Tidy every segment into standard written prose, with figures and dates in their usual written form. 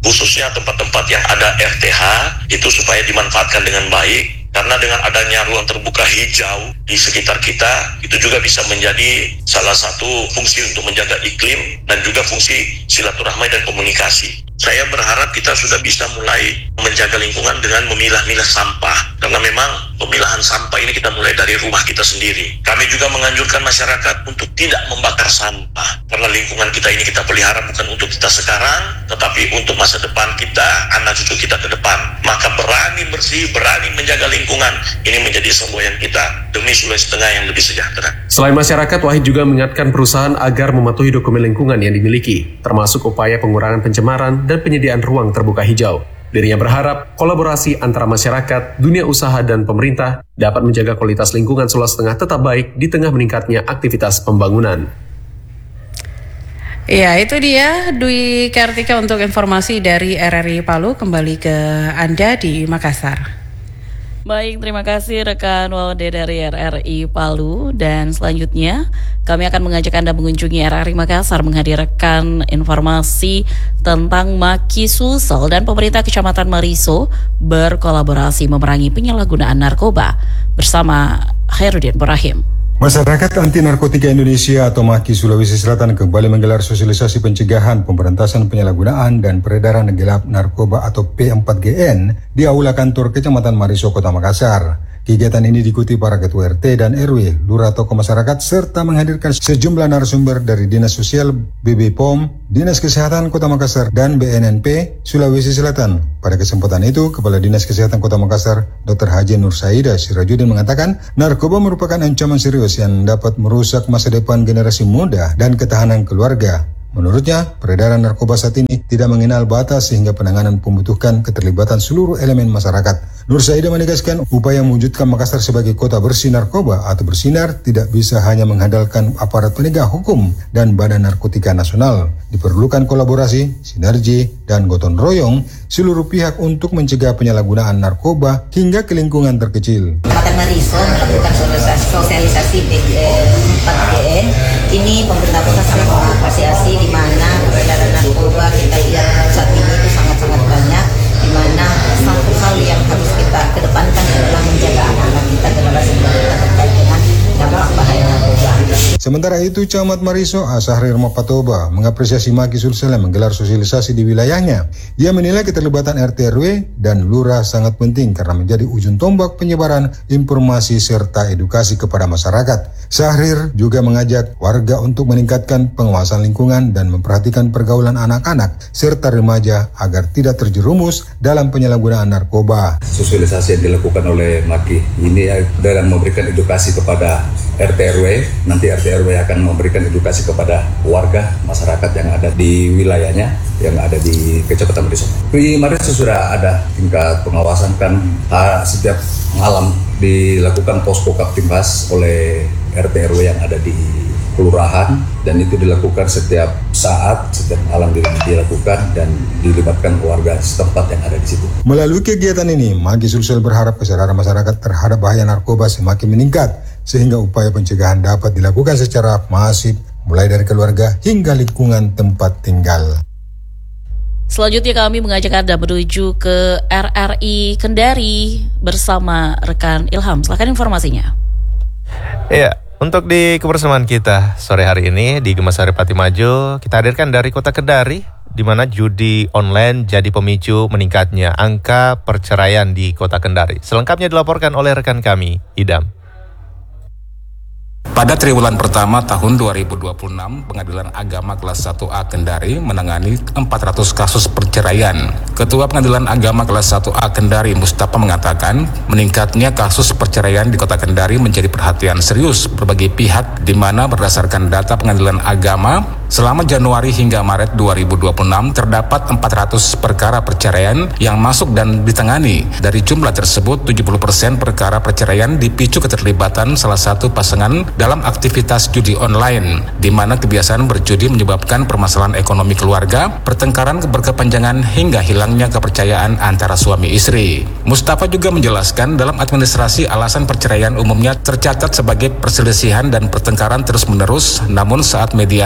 khususnya tempat-tempat yang ada RTH, itu supaya dimanfaatkan dengan baik. Karena dengan adanya ruang terbuka hijau di sekitar kita, itu juga bisa menjadi salah satu fungsi untuk menjaga iklim dan juga fungsi silaturahmi dan komunikasi. Saya berharap kita sudah bisa mulai menjaga lingkungan dengan memilah-milah sampah. Karena memang pemilahan sampah ini kita mulai dari rumah kita sendiri. Kami juga menganjurkan masyarakat untuk tidak membakar sampah. Karena lingkungan kita ini kita pelihara bukan untuk kita sekarang, tetapi untuk masa depan kita, anak cucu kita ke depan. Maka berani bersih, berani menjaga lingkungan. Ini menjadi semboyan kita demi Sulawesi Tengah yang lebih sejahtera. Selain masyarakat, Wahid juga mengingatkan perusahaan agar mematuhi dokumen lingkungan yang dimiliki, termasuk upaya pengurangan pencemaran dan penyediaan ruang terbuka hijau. Dirinya berharap kolaborasi antara masyarakat, dunia usaha, dan pemerintah dapat menjaga kualitas lingkungan Sulawesi Tengah tetap baik di tengah meningkatnya aktivitas pembangunan. Ya, itu dia Dwi Kartika untuk informasi dari RRI Palu. Kembali ke Anda di Makassar. Baik, terima kasih rekan Wawade dari RRI Palu. Dan selanjutnya kami akan mengajak Anda mengunjungi RRI Makassar menghadirkan informasi tentang Maki Sulsel dan pemerintah Kecamatan Mariso berkolaborasi memerangi penyalahgunaan narkoba bersama Khairuddin Ibrahim. Masyarakat Anti Narkotika Indonesia atau MAKI Sulawesi Selatan kembali menggelar sosialisasi pencegahan, pemberantasan penyalahgunaan dan peredaran gelap narkoba atau P4GN di Aula Kantor Kecamatan Mariso, Kota Makassar. Kegiatan ini diikuti para ketua RT dan RW, lurah tokoh masyarakat, serta menghadirkan sejumlah narasumber dari Dinas Sosial, BB POM, Dinas Kesehatan Kota Makassar, dan BNNP Sulawesi Selatan. Pada kesempatan itu, Kepala Dinas Kesehatan Kota Makassar, Dr. Haji Nur Saida Sirajuddin mengatakan, narkoba merupakan ancaman serius yang dapat merusak masa depan generasi muda dan ketahanan keluarga. Menurutnya, peredaran narkoba saat ini tidak mengenal batas sehingga penanganan membutuhkan keterlibatan seluruh elemen masyarakat. Nur Saida menegaskan upaya mewujudkan Makassar sebagai kota bersih narkoba atau bersinar tidak bisa hanya mengandalkan aparat penegak hukum dan Badan Narkotika Nasional. Diperlukan kolaborasi, sinergi, dan gotong royong seluruh pihak untuk mencegah penyalahgunaan narkoba hingga ke lingkungan terkecil. Kecamatan Mariso melakukan sosialisasi 4GN. Ini pemerintah kota sangat mengapresiasi di mana peredaran narkoba kita lihat saat ini itu sangat-sangat banyak, di mana satu hal yang harus kita kedepankan adalah menjaga anak-anak kita, generasi muda kita terkait dengan dampak bahaya narkoba. Sementara itu, Camat Mariso Asahrir Mopatoba mengapresiasi Maki Sulsel yang menggelar sosialisasi di wilayahnya. Ia menilai keterlibatan RT RW dan lurah sangat penting karena menjadi ujung tombak penyebaran informasi serta edukasi kepada masyarakat. Sahrir juga mengajak warga untuk meningkatkan pengawasan lingkungan dan memperhatikan pergaulan anak-anak serta remaja agar tidak terjerumus dalam penyalahgunaan narkoba. Sosialisasi yang dilakukan oleh Maki ini dalam memberikan edukasi kepada RT RW, nanti RT RW akan memberikan edukasi kepada warga masyarakat yang ada di wilayahnya, yang ada di Kecamatan Mariso. Di Mariso sudah ada tingkat pengawasan kan, setiap malam dilakukan posko Kaptimas oleh RT RW yang ada di kelurahan, dan itu dilakukan setiap saat, setiap malam dilakukan dan dilibatkan warga setempat yang ada di situ. Melalui kegiatan ini, Maki Sulsel berharap kesadaran masyarakat terhadap bahaya narkoba semakin meningkat sehingga upaya pencegahan dapat dilakukan secara masif mulai dari keluarga hingga lingkungan tempat tinggal. Selanjutnya kami mengajak Anda menuju ke RRI Kendari bersama rekan Ilham. Silakan informasinya. Iya. Untuk di kebersamaan kita sore hari ini di Gemasari Pati Maju, kita hadirkan dari Kota Kendari, di mana judi online jadi pemicu meningkatnya angka perceraian di Kota Kendari. Selengkapnya dilaporkan oleh rekan kami, Idam. Pada triwulan pertama tahun 2026, Pengadilan Agama kelas 1A Kendari menangani 400 kasus perceraian. Ketua Pengadilan Agama kelas 1A Kendari, Mustafa, mengatakan meningkatnya kasus perceraian di Kota Kendari menjadi perhatian serius berbagai pihak, di mana berdasarkan data Pengadilan Agama, selama Januari hingga Maret 2026 terdapat 400 perkara perceraian yang masuk dan ditangani. Dari jumlah tersebut, 70% perkara perceraian dipicu keterlibatan salah satu pasangan dalam aktivitas judi online, di mana kebiasaan berjudi menyebabkan permasalahan ekonomi keluarga, pertengkaran berkepanjangan hingga hilangnya kepercayaan antara suami istri. Mustafa juga menjelaskan dalam administrasi alasan perceraian umumnya tercatat sebagai perselisihan dan pertengkaran terus-menerus, namun saat mediasi berlangsung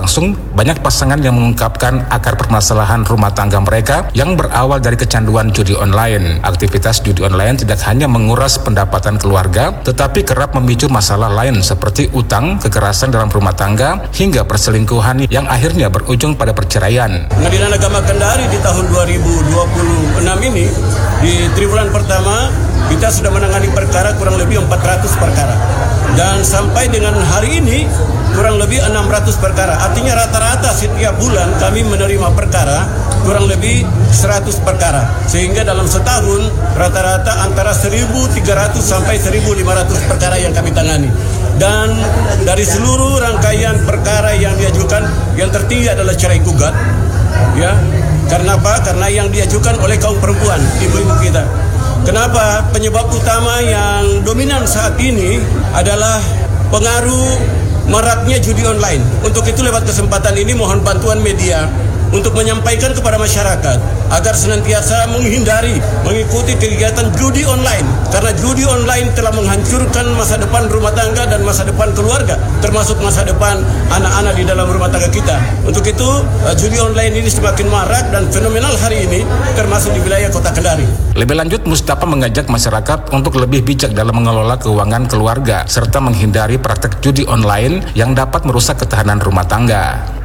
berlangsung, banyak pasangan yang mengungkapkan akar permasalahan rumah tangga mereka yang berawal dari kecanduan judi online. Aktivitas judi online tidak hanya menguras pendapatan keluarga, tetapi kerap memicu masalah lain seperti utang, kekerasan dalam rumah tangga, hingga perselingkuhan yang akhirnya berujung pada perceraian. Pengadilan Agama Kendari di tahun 2026 ini, di triwulan pertama, kita sudah menangani perkara kurang lebih 400 perkara. Dan sampai dengan hari ini, kurang lebih 600 perkara. Artinya rata-rata setiap bulan kami menerima perkara kurang lebih 100 perkara. Sehingga dalam setahun, rata-rata antara 1.300 sampai 1.500 perkara yang kami tangani. Dan dari seluruh rangkaian perkara yang diajukan, yang tertinggi adalah cerai gugat. Ya, karena apa? Karena yang diajukan oleh kaum perempuan, ibu-ibu kita. Kenapa? Penyebab utama yang dominan saat ini adalah pengaruh maraknya judi online. Untuk itu lewat kesempatan ini mohon bantuan media untuk menyampaikan kepada masyarakat agar senantiasa menghindari mengikuti kegiatan judi online, karena judi online telah menghancurkan masa depan rumah tangga dan masa depan keluarga, termasuk masa depan anak-anak di dalam rumah tangga kita. Untuk itu judi online ini semakin marak dan fenomenal hari ini, termasuk di wilayah Kota Kendari. Lebih lanjut, Mustafa mengajak masyarakat untuk lebih bijak dalam mengelola keuangan keluarga serta menghindari praktek judi online yang dapat merusak ketahanan rumah tangga.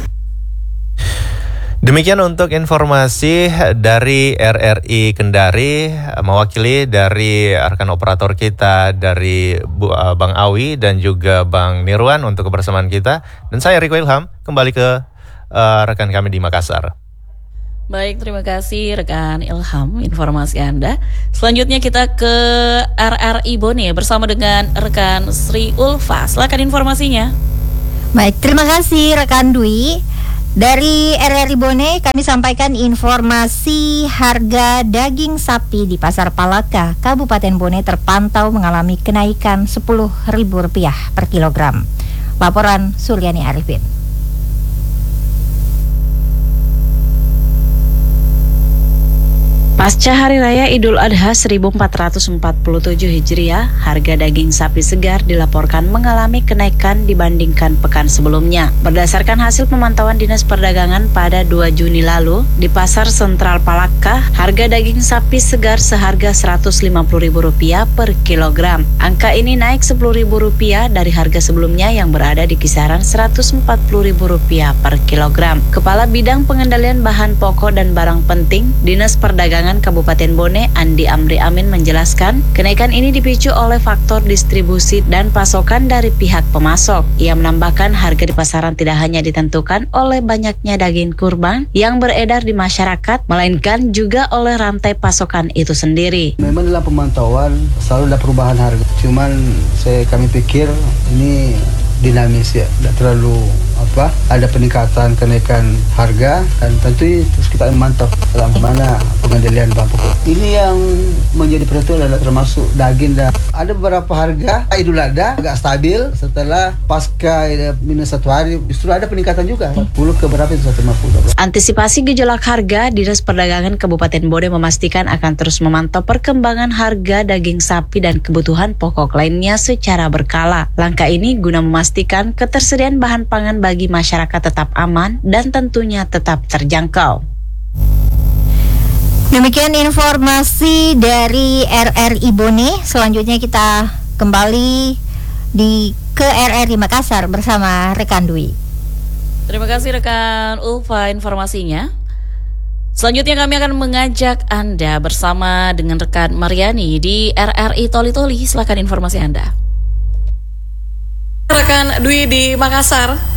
Demikian untuk informasi dari RRI Kendari, mewakili dari rekan operator kita dari Bang Awi dan juga Bang Nirwan untuk kebersamaan kita. Dan saya Riko Ilham, kembali ke rekan kami di Makassar. Baik, terima kasih rekan Ilham informasi Anda. Selanjutnya kita ke RRI Bone bersama dengan rekan Sri Ulfa. Silakan informasinya. Baik, terima kasih rekan Dwi. Dari RRI Bone kami sampaikan informasi harga daging sapi di Pasar Palaka, Kabupaten Bone terpantau mengalami kenaikan Rp10.000 per kilogram. Laporan Suryani Arifin. Pasca Hari Raya Idul Adha 1447 Hijriah, harga daging sapi segar dilaporkan mengalami kenaikan dibandingkan pekan sebelumnya. Berdasarkan hasil pemantauan Dinas Perdagangan pada 2 Juni lalu, di Pasar Sentral Palaka, harga daging sapi segar seharga Rp150.000 per kilogram. Angka ini naik Rp10.000 dari harga sebelumnya yang berada di kisaran Rp140.000 per kilogram. Kepala Bidang Pengendalian Bahan Pokok dan Barang Penting, Dinas Perdagangan Kabupaten Bone, Andi Amri Amin menjelaskan, kenaikan ini dipicu oleh faktor distribusi dan pasokan dari pihak pemasok. Ia menambahkan harga di pasaran tidak hanya ditentukan oleh banyaknya daging kurban yang beredar di masyarakat, melainkan juga oleh rantai pasokan itu sendiri. Memang dalam pemantauan selalu ada perubahan harga. Cuman kami pikir ini dinamis ya, tidak terlalu ada peningkatan kenaikan harga, dan tentu terus kita memantau dalam mana pengendalian bahan pokok. Ini yang menjadi perhatian adalah termasuk daging, dan ada beberapa harga Idul Adha agak stabil, setelah pasca minus 1 hari justru ada peningkatan juga 40 ke berapa itu 150. Antisipasi gejolak harga, Dinas Perdagangan Kabupaten Bone memastikan akan terus memantau perkembangan harga daging sapi dan kebutuhan pokok lainnya secara berkala. Langkah ini guna memastikan ketersediaan bahan pangan bagi masyarakat tetap aman dan tentunya tetap terjangkau. Demikian informasi dari RRI Bone. Selanjutnya kita kembali ke RRI Makassar bersama rekan Dwi. Terima kasih rekan Ulfa informasinya. Selanjutnya kami akan mengajak Anda bersama dengan rekan Mariani di RRI Toli-Toli. Silakan informasi Anda. Rekan Dwi di Makassar.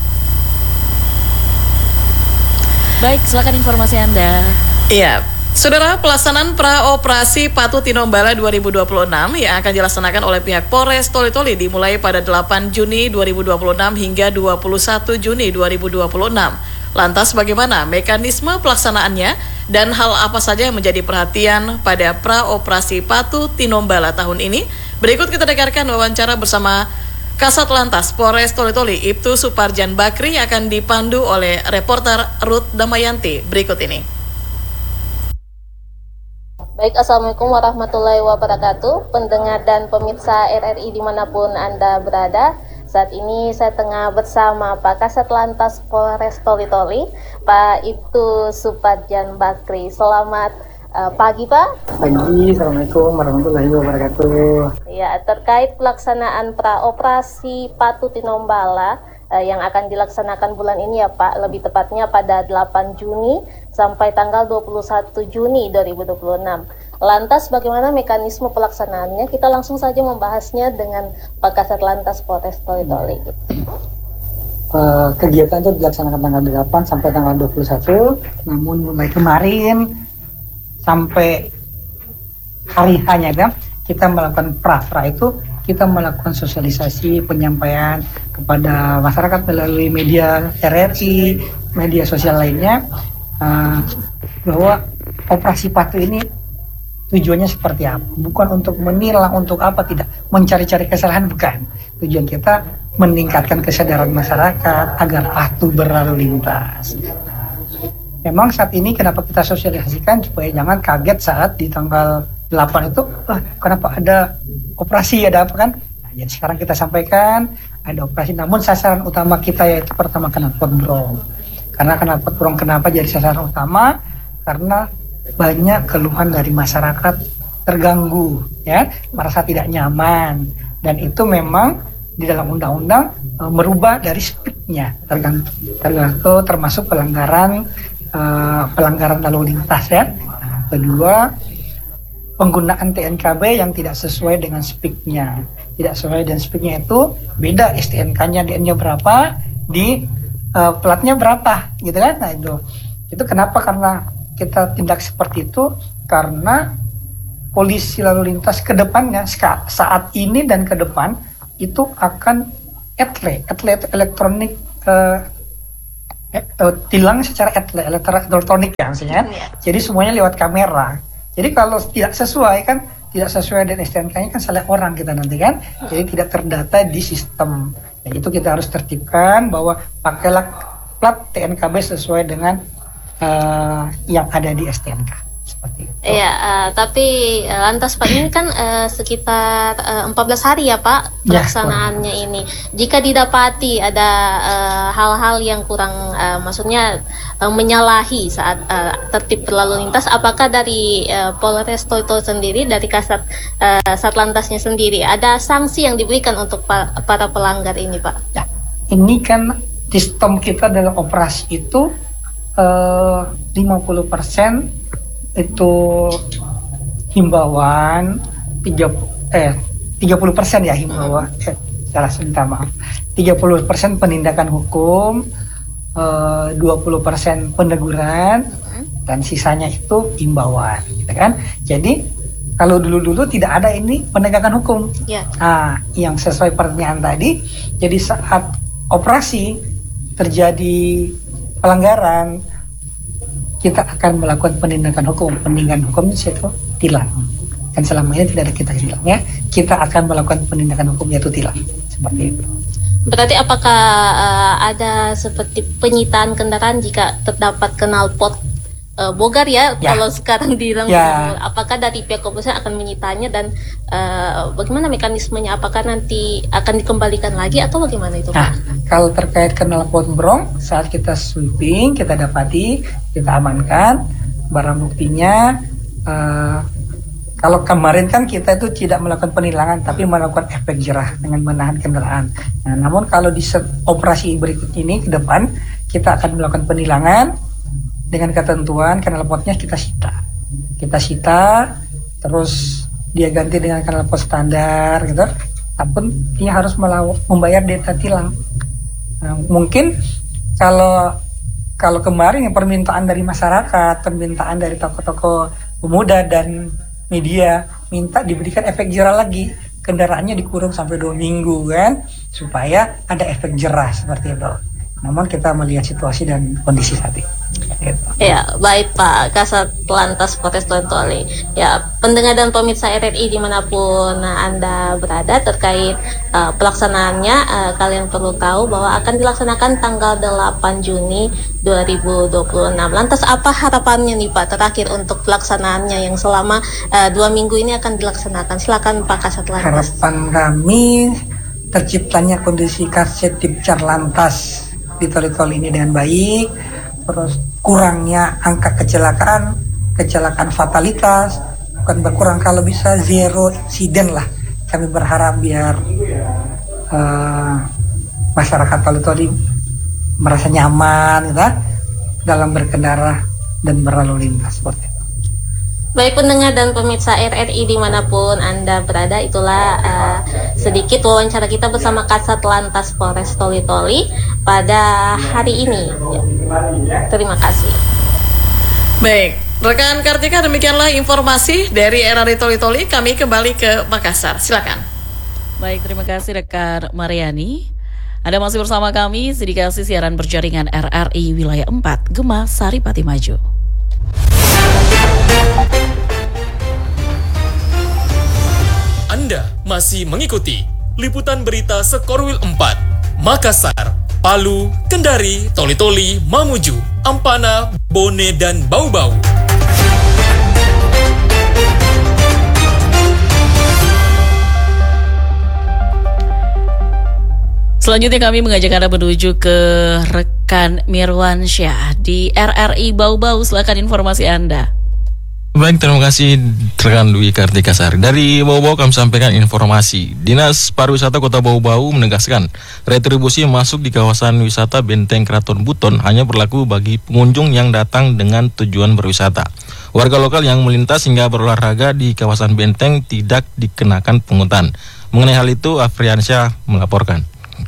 Baik, silakan informasi Anda. Iya, saudara, pelaksanaan praoperasi Patu Tinombala 2026 yang akan dilaksanakan oleh pihak Polres Toli-Toli dimulai pada 8 Juni 2026 hingga 21 Juni 2026. Lantas bagaimana mekanisme pelaksanaannya dan hal apa saja yang menjadi perhatian pada praoperasi Patu Tinombala tahun ini? Berikut kita dengarkan wawancara bersama Kasat Lantas Polres Toli-Toli Ibtu Suparjan Bakri yang akan dipandu oleh reporter Ruth Damayanti berikut ini. Baik, Assalamualaikum warahmatullahi wabarakatuh, pendengar dan pemirsa RRI dimanapun Anda berada. Saat ini saya tengah bersama Pak Kasat Lantas Polres Toli-Toli, Pak Ibtu Supadjan Bakri. Selamat pagi, Pak. Pagi, Assalamualaikum warahmatullahi wabarakatuh. Ya, terkait pelaksanaan praoperasi Patu Tinombala yang akan dilaksanakan bulan ini ya Pak, lebih tepatnya pada 8 Juni sampai tanggal 21 Juni 2026. Lantas bagaimana mekanisme pelaksanaannya? Kita langsung saja membahasnya dengan Pak Kasat Lantas Polres Toli-Toli. Kegiatan itu dilaksanakan tanggal 8 sampai tanggal 21, namun mulai kemarin sampai hari hanya kan kita melakukan pra itu kita melakukan sosialisasi penyampaian kepada masyarakat melalui media RRI, media sosial lainnya bahwa operasi Patu ini tujuannya seperti apa, bukan untuk menilang, untuk apa, tidak mencari-cari kesalahan, bukan. Tujuan kita meningkatkan kesadaran masyarakat agar patuh berlalu lintas. Memang saat ini kenapa kita sosialisasikan supaya jangan kaget saat di tanggal 8 itu, kenapa ada operasi, ada apa kan? Nah, jadi sekarang kita sampaikan ada operasi, namun sasaran utama kita yaitu pertama knalpot brong. Karena knalpot brong kenapa jadi sasaran utama? Karena banyak keluhan dari masyarakat terganggu, ya, merasa tidak nyaman, dan itu memang di dalam undang-undang merubah dari speednya tergantung termasuk pelanggaran lalu lintas ya. Kedua, penggunaan TNKB yang tidak sesuai dengan speednya, tidak sesuai dengan speednya itu beda STNK-nya, DN-nya berapa, di platnya berapa, gitu kan? Nah itu kenapa? Karena kita tindak seperti itu karena polisi lalu lintas ke depannya saat ini dan ke depan itu akan etle elektronik tilang secara elektronik ya maksudnya. Jadi semuanya lewat kamera. Jadi kalau tidak sesuai dengan STNK-nya kan salah orang kita nanti kan. Jadi tidak terdata di sistem. Nah, itu kita harus tertibkan bahwa pakailah plat TNKB sesuai dengan yang ada di STNK seperti itu. Iya, tapi lantas Pak ini kan sekitar 14 hari ya Pak pelaksanaannya ini. Jika didapati ada hal-hal yang kurang, maksudnya menyalahi saat tertib berlalu lintas, apakah dari Polres Toli-Toli sendiri, dari Kasat Satlantasnya sendiri, ada sanksi yang diberikan untuk para pelanggar ini Pak? Ya, ini kan sistem kita dalam operasi itu 50% itu himbauan, 30% ya himbauan, salah sebentar maaf, 30% penindakan hukum, 20% peneguran, dan sisanya itu himbauan, gitu kan? Jadi kalau dulu tidak ada ini penegakan hukum, yang sesuai pertanyaan tadi. Jadi saat operasi terjadi pelanggaran, kita akan melakukan penindakan hukum. Penindakan hukum itu tilang. Kan selama ini tidak ada kita tilangnya, kita akan melakukan penindakan hukum yaitu tilang. Seperti itu. Berarti apakah ada seperti penyitaan kendaraan jika terdapat knalpot bogar ya, kalau sekarang bilang, apakah dari pihak kepolisian akan menyitanya dan bagaimana mekanismenya? Apakah nanti akan dikembalikan lagi atau bagaimana itu? Nah, kalau terkait knalpot brong, saat kita sweeping, kita dapati, kita amankan barang buktinya. Kalau kemarin kan kita itu tidak melakukan penilangan, tapi melakukan efek jerah dengan menahan kendaraan. Nah, namun kalau di operasi berikut ini ke depan, kita akan melakukan penilangan dengan ketentuan knalpotnya kita sita, terus dia ganti dengan knalpot standar gitu. Tapi dia harus membayar data tilang. Nah, mungkin kalau kemarin yang permintaan dari masyarakat, permintaan dari toko-toko pemuda dan media minta diberikan efek jerah lagi, kendaraannya dikurung sampai 2 minggu kan, supaya ada efek jerah seperti itu. Namun kita melihat situasi dan kondisi saat ini. Ya, baik Pak Kasat Lantas Polres Toli-Toli. Ya, pendengar dan pemirsa RRI dimanapun Anda berada, terkait pelaksanaannya, kalian perlu tahu bahwa akan dilaksanakan tanggal 8 Juni 2026. Lantas apa harapannya nih Pak terakhir untuk pelaksanaannya yang selama 2 minggu ini akan dilaksanakan? Silakan Pak Kasat Lantas. Harapan kami terciptanya kondisi kasetimpcar lantas di tol-tol ini dengan baik, terus kurangnya angka kecelakaan fatalitas, bukan berkurang, kalau bisa zero insiden lah. Kami berharap biar masyarakat tol-tol merasa nyaman gitu, dalam berkendara dan berlalu lintas seperti itu. Baik pendengar dan pemirsa RRI dimanapun Anda berada, itulah sedikit wawancara kita bersama Kasat Lantas Polres Toli-Toli pada hari ini. Terima kasih. Baik, rekan Kartika, demikianlah informasi dari RRI Toli-Toli. Kami kembali ke Makassar, silakan. Baik, terima kasih rekan Mariani. Anda masih bersama kami, Sidikasi siaran berjaringan RRI Wilayah 4, Gema Saripati Maju. Anda masih mengikuti liputan berita Sekorwil 4, Makassar, Palu, Kendari, Toli-Toli, Mamuju, Ampana, Bone, dan Bau-Bau. Selanjutnya kami mengajak Anda menuju ke rekan Mirwansyah di RRI Bau-Bau. Silakan informasi Anda. Baik, terima kasih rekan Dwi Kartika Sari. Dari Bau-Bau kami sampaikan informasi. Dinas Pariwisata Kota Bau-Bau menegaskan retribusi masuk di kawasan wisata Benteng Keraton Buton hanya berlaku bagi pengunjung yang datang dengan tujuan berwisata. Warga lokal yang melintas hingga berolahraga di kawasan Benteng tidak dikenakan pungutan. Mengenai hal itu, Afriansyah melaporkan.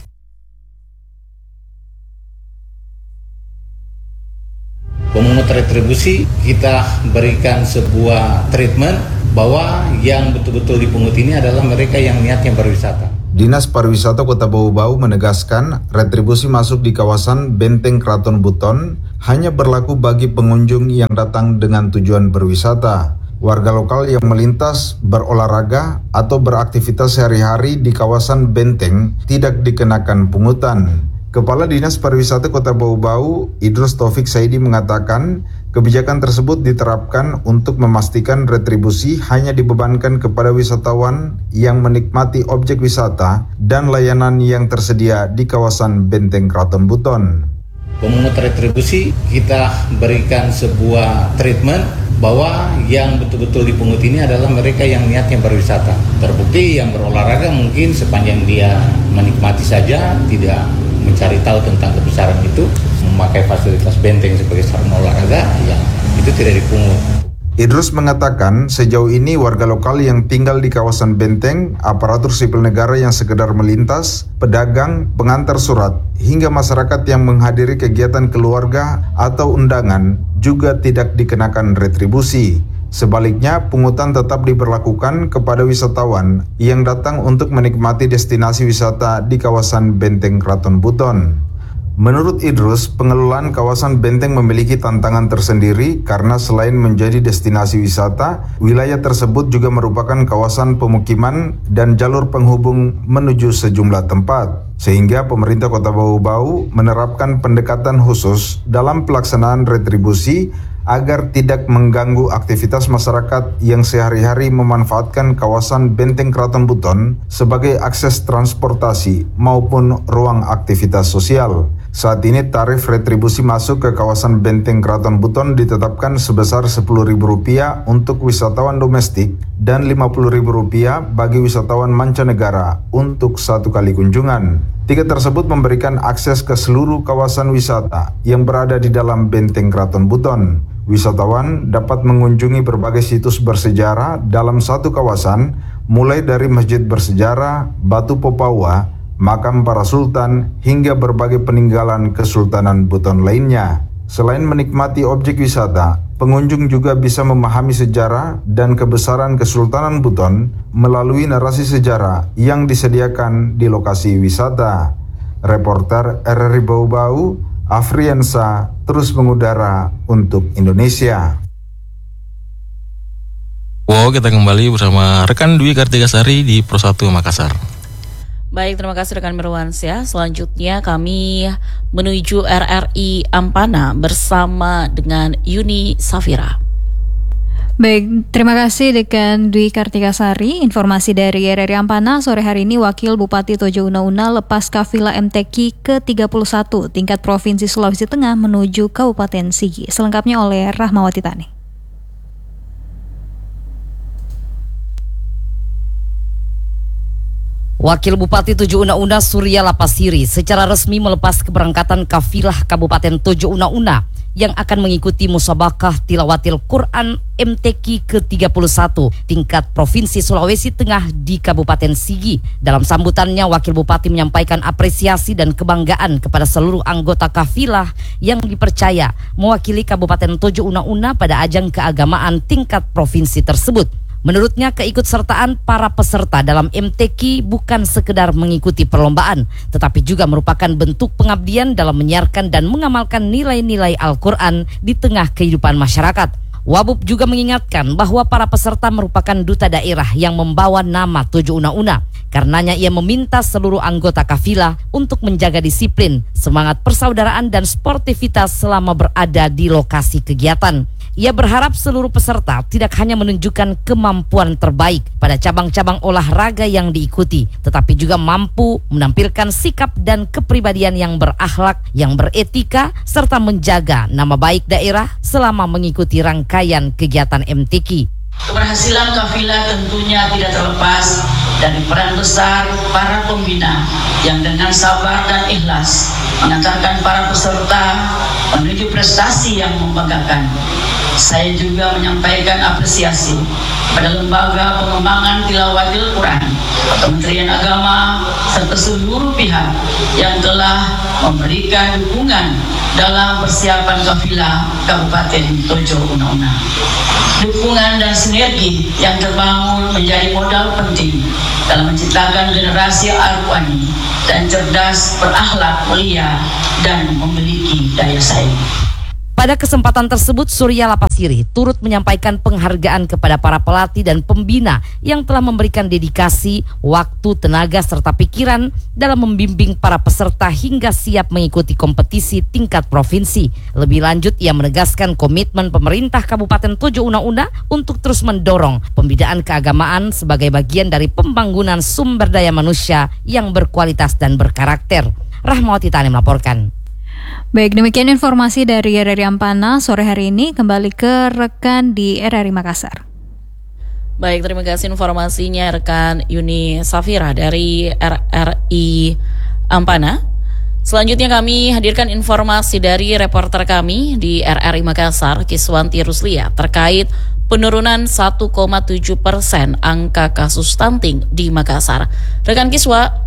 Pemungut retribusi kita berikan sebuah treatment bahwa yang betul-betul dipungut ini adalah mereka yang niatnya berwisata. Dinas Pariwisata Kota Bau-Bau menegaskan retribusi masuk di kawasan Benteng Keraton Buton hanya berlaku bagi pengunjung yang datang dengan tujuan berwisata. Warga lokal yang melintas, berolahraga, atau beraktivitas sehari-hari di kawasan Benteng tidak dikenakan pungutan. Kepala Dinas Pariwisata Kota Bau-Bau, Idrus Taufik Saidi mengatakan, kebijakan tersebut diterapkan untuk memastikan retribusi hanya dibebankan kepada wisatawan yang menikmati objek wisata dan layanan yang tersedia di kawasan Benteng Keraton Buton. Pemungut retribusi kita berikan sebuah treatment bahwa yang betul-betul dipungut ini adalah mereka yang niatnya berwisata. Terbukti yang berolahraga mungkin sepanjang dia menikmati saja, tidak mencari tahu tentang kebesaran itu, memakai fasilitas benteng sebagai sarana olahraga, ya itu tidak dipungut. Idrus mengatakan sejauh ini warga lokal yang tinggal di kawasan Benteng, aparatur sipil negara yang sekedar melintas, pedagang, pengantar surat, hingga masyarakat yang menghadiri kegiatan keluarga atau undangan juga tidak dikenakan retribusi. Sebaliknya, pungutan tetap diberlakukan kepada wisatawan yang datang untuk menikmati destinasi wisata di kawasan Benteng Keraton Buton. Menurut Idrus, pengelolaan kawasan Benteng memiliki tantangan tersendiri karena selain menjadi destinasi wisata, wilayah tersebut juga merupakan kawasan pemukiman dan jalur penghubung menuju sejumlah tempat. Sehingga pemerintah Kota Bau-Bau menerapkan pendekatan khusus dalam pelaksanaan retribusi agar tidak mengganggu aktivitas masyarakat yang sehari-hari memanfaatkan kawasan Benteng Keraton Buton sebagai akses transportasi maupun ruang aktivitas sosial. Saat ini tarif retribusi masuk ke kawasan Benteng Keraton Buton ditetapkan sebesar Rp10.000 untuk wisatawan domestik dan Rp50.000 bagi wisatawan mancanegara untuk satu kali kunjungan. Tiket tersebut memberikan akses ke seluruh kawasan wisata yang berada di dalam Benteng Keraton Buton. Wisatawan dapat mengunjungi berbagai situs bersejarah dalam satu kawasan, mulai dari Masjid Bersejarah, Batu Popawa, Makam Para Sultan, hingga berbagai peninggalan Kesultanan Buton lainnya. Selain menikmati objek wisata, pengunjung juga bisa memahami sejarah dan kebesaran Kesultanan Buton melalui narasi sejarah yang disediakan di lokasi wisata. Reporter RRI Bau-Bau, Afriansa, terus mengudara untuk Indonesia. Wow, kita kembali bersama rekan Dwi Kartika Sari di Pro 1 Makassar. Baik, terima kasih rekan Mirwansyah. Selanjutnya kami menuju RRI Ampana bersama dengan Yuni Safira. Baik, terima kasih rekan Dwi Kartikasari. Informasi dari RRI Ampana sore hari ini, Wakil Bupati Tojo Una-Una lepas kafilah MTQ ke-31 tingkat Provinsi Sulawesi Tengah menuju Kabupaten Sigi. Selengkapnya oleh Rahmawati Tani. Wakil Bupati Tojo Una-Una Surya Lapasiri secara resmi melepas keberangkatan kafilah Kabupaten Tojo Una-Una yang akan mengikuti musabakah tilawatil Quran MTQ ke-31 tingkat Provinsi Sulawesi Tengah di Kabupaten Sigi. Dalam sambutannya, Wakil Bupati menyampaikan apresiasi dan kebanggaan kepada seluruh anggota kafilah yang dipercaya mewakili Kabupaten Tojo Una-Una pada ajang keagamaan tingkat provinsi tersebut. Menurutnya, keikutsertaan para peserta dalam MTQ bukan sekedar mengikuti perlombaan, tetapi juga merupakan bentuk pengabdian dalam menyiarkan dan mengamalkan nilai-nilai Al-Quran di tengah kehidupan masyarakat. Wabub juga mengingatkan bahwa para peserta merupakan duta daerah yang membawa nama Tojo Una-Una. Karenanya ia meminta seluruh anggota kafilah untuk menjaga disiplin, semangat persaudaraan dan sportivitas selama berada di lokasi kegiatan. Ia berharap seluruh peserta tidak hanya menunjukkan kemampuan terbaik pada cabang-cabang olahraga yang diikuti, tetapi juga mampu menampilkan sikap dan kepribadian yang berakhlak, yang beretika, serta menjaga nama baik daerah selama mengikuti rangkaian kegiatan MTQ. Keberhasilan kafilah tentunya tidak terlepas dari peran besar para pembina yang dengan sabar dan ikhlas mengantarkan para peserta menuju prestasi yang membanggakan. Saya juga menyampaikan apresiasi pada Lembaga Pengembangan Tilawatil Quran, Kementerian Agama, serta seluruh pihak yang telah memberikan dukungan dalam persiapan kafilah Kabupaten Tojo Una-Una. Dukungan dan sinergi yang terbangun menjadi modal penting dalam menciptakan generasi Al-Qurani dan cerdas, berakhlak mulia, dan memiliki daya saing. Pada kesempatan tersebut, Surya Lapasiri turut menyampaikan penghargaan kepada para pelatih dan pembina yang telah memberikan dedikasi, waktu, tenaga, serta pikiran dalam membimbing para peserta hingga siap mengikuti kompetisi tingkat provinsi. Lebih lanjut, ia menegaskan komitmen pemerintah Kabupaten Tojo Una-Una untuk terus mendorong pembinaan keagamaan sebagai bagian dari pembangunan sumber daya manusia yang berkualitas dan berkarakter. Rahmawati Tani melaporkan. Baik, demikian informasi dari RRI Ampana sore hari ini. Kembali ke rekan di RRI Makassar. Baik, terima kasih informasinya rekan Yuni Safira dari RRI Ampana. Selanjutnya kami hadirkan informasi dari reporter kami di RRI Makassar, Kiswanti Ruslia, terkait penurunan 1,7% angka kasus stunting di Makassar. Rekan Kiswa.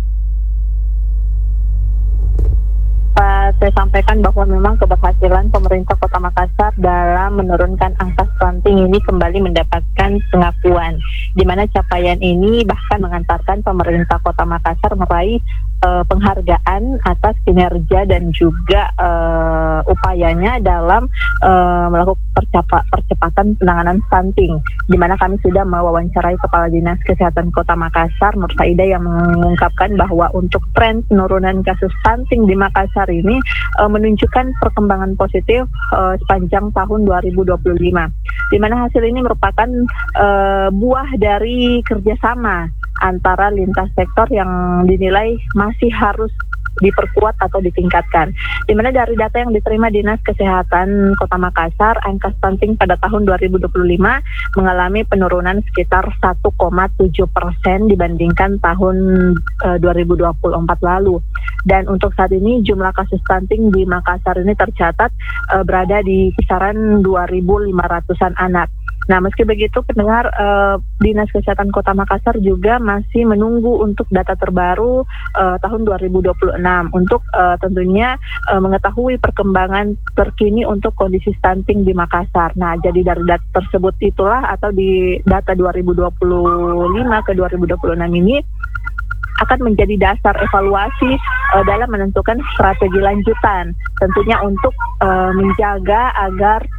Saya sampaikan bahwa memang keberhasilan pemerintah Kota Makassar dalam menurunkan angka stunting ini kembali mendapatkan pengakuan, di mana capaian ini bahkan mengantarkan pemerintah Kota Makassar meraih penghargaan atas kinerja dan juga upayanya dalam melakukan percepatan penanganan stunting, di mana kami sudah mewawancarai Kepala Dinas Kesehatan Kota Makassar, Nur Saida, yang mengungkapkan bahwa untuk tren penurunan kasus stunting di Makassar ini menunjukkan perkembangan positif sepanjang tahun 2025, di mana hasil ini merupakan buah dari kerjasama antara lintas sektor yang dinilai masih harus diperkuat atau ditingkatkan. Di mana dari data yang diterima Dinas Kesehatan Kota Makassar, angka stunting pada tahun 2025 mengalami penurunan sekitar 1,7% dibandingkan tahun 2024 lalu. Dan untuk saat ini jumlah kasus stunting di Makassar ini tercatat berada di kisaran 2.500-an anak. Nah, meski begitu, pendengar, Dinas Kesehatan Kota Makassar juga masih menunggu untuk data terbaru tahun 2026 untuk tentunya mengetahui perkembangan terkini untuk kondisi stunting di Makassar. Nah, jadi dari data tersebut itulah, atau di data 2025 ke 2026 ini akan menjadi dasar evaluasi dalam menentukan strategi lanjutan, tentunya untuk menjaga agar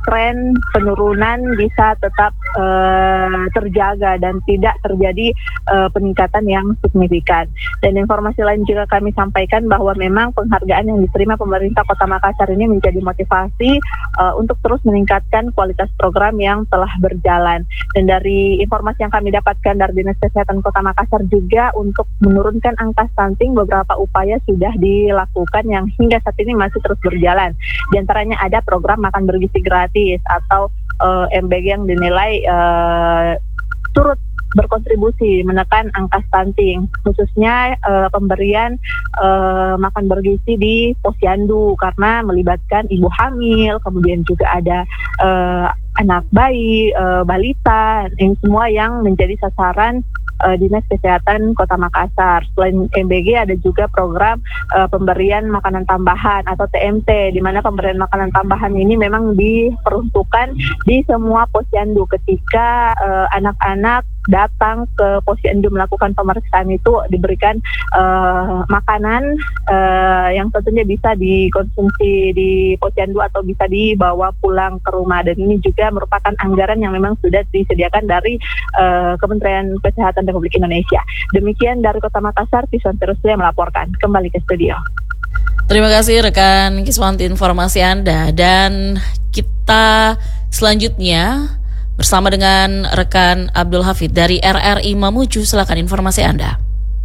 tren penurunan bisa tetap terjaga dan tidak terjadi peningkatan yang signifikan. Dan informasi lain juga kami sampaikan bahwa memang penghargaan yang diterima pemerintah Kota Makassar ini menjadi motivasi untuk terus meningkatkan kualitas program yang telah berjalan. Dan dari informasi yang kami dapatkan dari Dinas Kesehatan Kota Makassar juga untuk menurunkan angka stunting, beberapa upaya sudah dilakukan yang hingga saat ini masih terus berjalan. Di antaranya ada program makan bergizi gratis atau MBG yang dinilai turut berkontribusi menekan angka stunting, khususnya pemberian makan bergizi di posyandu karena melibatkan ibu hamil, kemudian juga ada anak bayi, balita, ini semua yang menjadi sasaran Dinas Kesehatan Kota Makassar. Selain MBG ada juga program pemberian makanan tambahan atau TMT, di mana pemberian makanan tambahan ini memang diperuntukkan di semua posyandu ketika anak-anak datang ke posyandu melakukan pemeriksaan itu diberikan makanan yang tentunya bisa dikonsumsi di posyandu atau bisa dibawa pulang ke rumah, dan ini juga merupakan anggaran yang memang sudah disediakan dari Kementerian Kesehatan Republik Indonesia. Demikian dari Kota Makassar, Kiswanti Ruslia melaporkan. Kembali ke studio. Terima kasih rekan Kiswanti informasi Anda, dan kita selanjutnya bersama dengan rekan Abdul Hafid dari RRI Mamuju. Silakan informasi Anda.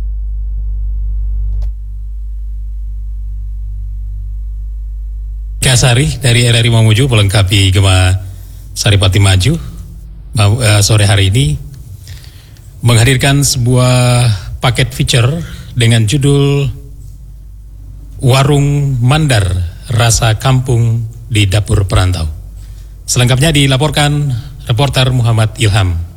Kasari dari RRI Mamuju melengkapi Gema Saripati Maju sore hari ini menghadirkan sebuah paket feature dengan judul Warung Mandar Rasa Kampung di Dapur Perantau. Selengkapnya dilaporkan reporter Muhammad Ilham.